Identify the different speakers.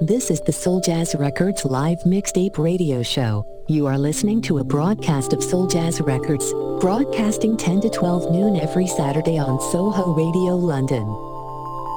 Speaker 1: This is the Soul Jazz Records live mixtape radio show. You are listening to a broadcast of Soul Jazz Records, broadcasting 10 to 12 noon every Saturday on Soho Radio London.